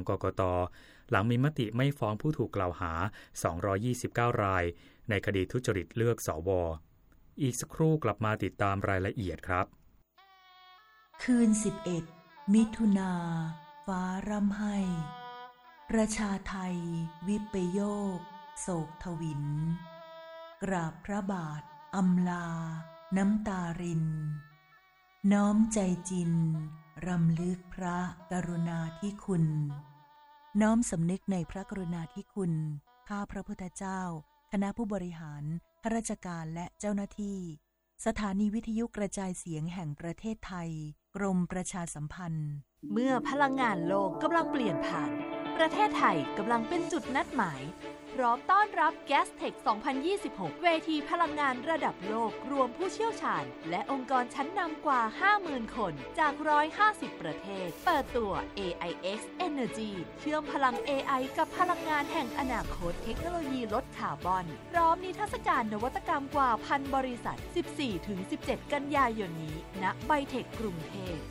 กกต.หลังมีมติไม่ฟ้องผู้ถูกกล่าวหา229รายในคดีทุจริตเลือกสว.อีกสักครู่กลับมาติดตามรายละเอียดครับคืน11มิถุนาฟ้าร่ำไห้ประชาไทยวิปโยคโศกทวินกราบพระบาทอำลาน้ำตารินน้อมใจจินรำลึกพระกรุณาธิคุณน้อมสำนึกในพระกรุณาธิคุณข้าพระพุทธเจ้าคณะผู้บริหารข้าราชการและเจ้าหน้าที่สถานีวิทยุกระจายเสียงแห่งประเทศไทยกรมประชาสัมพันธ์เมื่อพลังงานโลกกำลังเปลี่ยนผ่านประเทศไทยกำลังเป็นจุดนัดหมายพร้อมต้อนรับ Gastech 2026 เวทีพลังงานระดับโลกรวมผู้เชี่ยวชาญและองค์กรชั้นนำกว่า 50,000 คนจาก 150 ประเทศเปิดตัว AIX Energy เชื่อมพลัง AI กับพลังงานแห่งอนาคตเทคโนโลยีลดคาร์บอนพร้อมนิทรรศการนวัตกรรมกว่า 1,000 บริษัท 14-17 กันยายนนี้ณไบเทคกรุงเทพ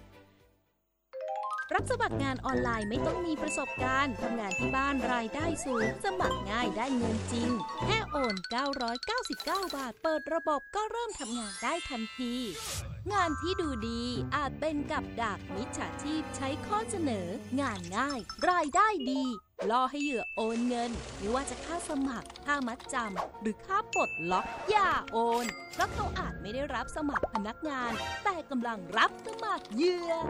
รับสมัครงานออนไลน์ไม่ต้องมีประสบการณ์ทำงานที่บ้านรายได้สูงสมัครง่ายได้เงินจริงแค่โอน999 บาทเปิดระบบก็เริ่มทำงานได้ทันทีงานที่ดูดีอาจเป็นกับดักมิจฉาชีพใช้ข้อเสนองานง่ายรายได้ดีล่อให้เหยื่อโอนเงินไม่ว่าจะค่าสมัครค่ามัดจำหรือค่าปลดล็อกอย่าโอนเพราะเขาอาจไม่ได้รับสมัครพนักงานแต่กำลังรับสมัครเหยื่อ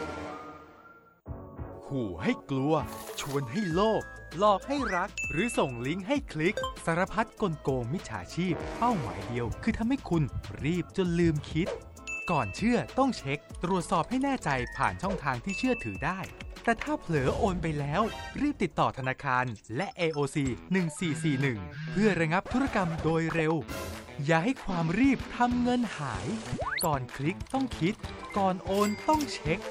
ขู่ให้กลัวชวนให้โลภหลอกให้รักหรือส่งลิงก์ให้คลิกสารพัดกลโกงมิจฉาชีพเป้าหมายเดียวคือทำให้คุณรีบจนลืมคิดก่อนเชื่อต้องเช็คตรวจสอบให้แน่ใจผ่านช่องทางที่เชื่อถือได้แต่ถ้าเผลอโอนไปแล้วรีบติดต่อธนาคารและ AOC 1441เพื่อระงับธุรกรรมโดยเร็วอย่าให้ความรีบทำเงินหายก่อนคลิกต้องคิดก่อนโอนต้องเช็ค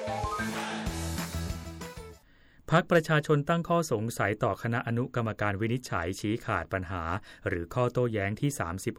พรรคประชาชนตั้งข้อสงสัยต่อคณะอนุกรรมการวินิจฉัยชี้ขาดปัญหาหรือข้อโต้แย้งที่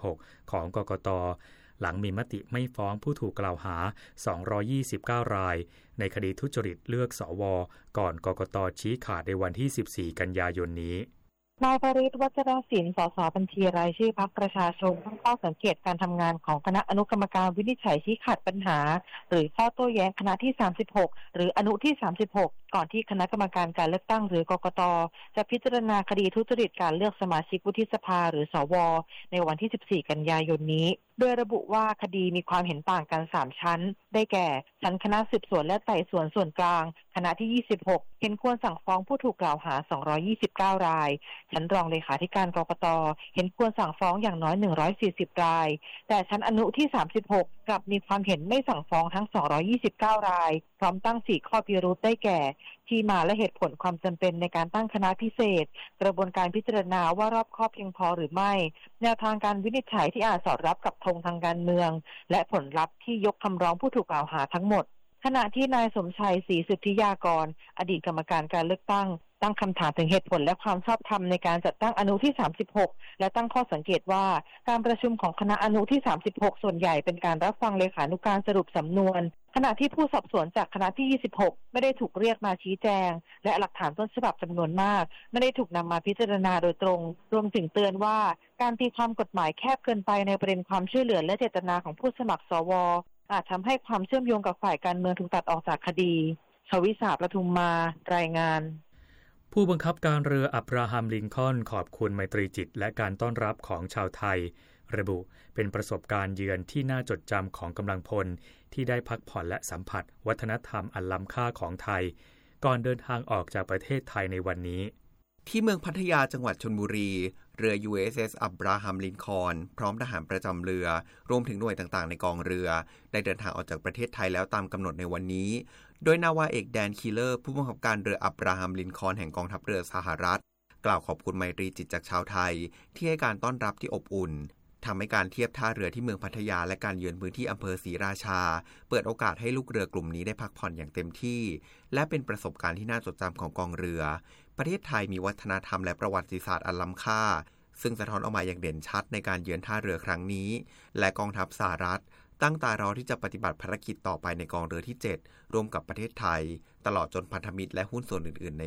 36ของกกต.หลังมีมติไม่ฟ้องผู้ถูกกล่าวหา229รายในคดีทุจริตเลือกสว.ก่อนกกต.ชี้ขาดในวันที่14กันยายนนี้นายปริศ วัชรศิลป์ สส บัญชีรายชื่อพรรคประชาชนตั้งข้อสังเกตการทำงานของคณะอนุกรรมการวินิจฉัยชี้ขาดปัญหาหรือข้อโต้แย้งคณะที่36หรืออนุที่36ก่อนที่คณะกรรมการการเลือกตั้งหรือกกต.จะพิจารณาคดีทุจริตการเลือกสมาชิกวุฒิสภาหรือสว.ในวันที่14กันยายนนี้โดยระบุว่าคดีมีความเห็นต่างกัน3ชั้นได้แก่ชั้นคณะสืบสวนและไต่สวนส่วนกลางคณะที่26เห็นควรสั่งฟ้องผู้ถูกกล่าวหา229รายชั้นรองเลขาธิการกกต.เห็นควรสั่งฟ้องอย่างน้อย140รายแต่ชั้นอนุที่36กลับมีความเห็นไม่สั่งฟ้องทั้ง229รายพร้อมตั้ง4ข้อพิรุธได้แก่ที่มาและเหตุผลความจำเป็นในการตั้งคณะพิเศษกระบวนการพิจารณาว่ารอบคอบเพียงพอหรือไม่แนวทางการวินิจฉัยที่อาจสอดรับกับธงทางการเมืองและผลลัพธ์ที่ยกคำร้องผู้ถูกกล่าวหาทั้งหมดขณะที่นายสมชัยศรีสุทธิยากรอดีตกรรมการการเลือกตั้งคำถามถึงเหตุผลและความชอบธรรมในการจัดตั้งอนุที่36และตั้งข้อสังเกตว่าการประชุมของคณะอนุที่36ส่วนใหญ่เป็นการรับฟังเลขานุการสรุปสำนวนขณะที่ผู้สอบสวนจากคณะที่26ไม่ได้ถูกเรียกมาชี้แจงและหลักฐานต้นฉบับจำนวนมากไม่ได้ถูกนำมาพิจารณาโดยตรงรวมถึงเตือนว่าการตีความกฎหมายแคบเกินไปในประเด็นความช่วยเหลือและเจตนาของผู้สมัครสว.อาจทำให้ความเชื่อมโยงกับฝ่ายการเมืองถูกตัดออกจากคดีชวิษาประทุมมารายงานผู้บังคับการเรืออับราฮัมลินคอล์นขอบคุณไมตรีจิตและการต้อนรับของชาวไทยระบุเป็นประสบการณ์เยือนที่น่าจดจำของกำลังพลที่ได้พักผ่อนและสัมผัสวัฒนธรรมอันล้ำค่าของไทยก่อนเดินทางออกจากประเทศไทยในวันนี้ที่เมืองพัทยาจังหวัดชลบุรีเรือ USS อับราฮัมลินคอล์นพร้อมทหารประจำเรือรวมถึงหน่วยต่างๆในกองเรือได้เดินทางออกจากประเทศไทยแล้วตามกำหนดในวันนี้โดยนาวาเอกแดนคีเลอร์ผู้บังคับการเรืออับราฮัมลินคอล์นแห่งกองทัพเรือสหรัฐกล่าวขอบคุณไมตรีจิตจากชาวไทยที่ให้การต้อนรับที่อบอุ่นทำให้การเทียบท่าเรือที่เมืองพัทยาและการเยือนพื้นที่อำเภอศรีราชาเปิดโอกาสให้ลูกเรือกลุ่มนี้ได้พักผ่อนอย่างเต็มที่และเป็นประสบการณ์ที่น่าจดจำของกองเรือประเทศไทยมีวัฒนธรรมและประวัติศาสตร์อันล้ำค่าซึ่งสะท้อนออกมาอย่างเด่นชัดในการเยือนท่าเรือครั้งนี้และกองทัพสหรัฐตั้งตารอที่จะปฏิบัติภารกิจต่อไปในกองเรือที่7ร่วมกับประเทศไทยตลอดจนพันธมิตรและหุ้นส่วนอื่นๆใน